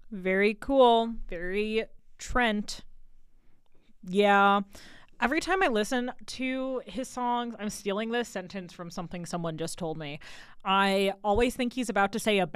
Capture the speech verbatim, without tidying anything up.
Very cool. Very Trent. Yeah. Every time I listen to his songs, I'm stealing this sentence from something someone just told me. I always think he's about to say a